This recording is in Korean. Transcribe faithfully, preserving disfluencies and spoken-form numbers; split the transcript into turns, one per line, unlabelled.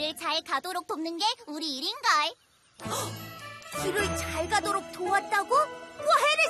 길을 잘 가도록 돕는 게 우리 일인걸. 길을 잘 가도록 도왔다고? 와, 해리